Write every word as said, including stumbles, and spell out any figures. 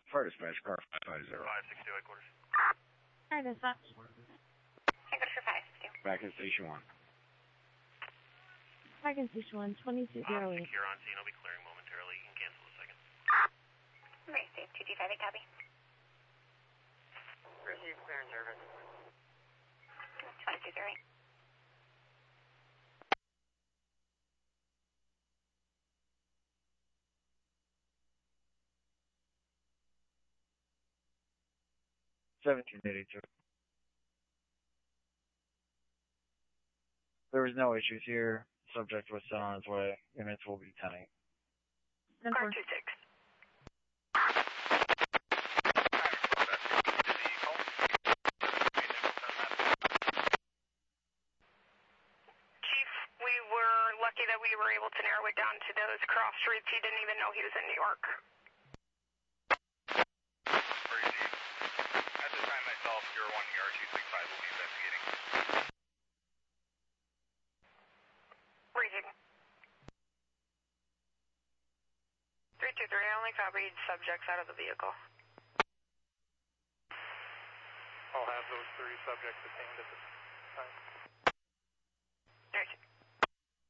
Fire dispatch, car five five zero. five six two headquarters. Fire dispatch. Headquarters for five six two. Back in station one. Back in station one, twenty-two zero eight. Secure on scene. I'll be clearing momentarily. You can cancel a second. Very safe. two two five eight, copy. Receive clearance service. twenty-two zero eight. seventeen eighty-two. There was no issues here. Subject was sent on his way. Units will be ten eight. Car two six. Chief, we were lucky that we were able to narrow it down to those cross streets. He didn't even know he was in New York. At this time, myself, zero one E R two six five will be investigating. Receiving. three two three, I only copied subjects out of the vehicle. I'll have those three subjects detained at this time.